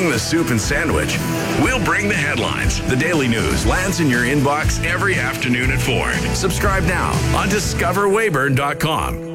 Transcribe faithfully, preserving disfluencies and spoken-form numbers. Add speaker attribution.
Speaker 1: bring the soup and sandwich. We'll bring the headlines. The Daily News lands in your inbox every afternoon at four. Subscribe now on discover weyburn dot com.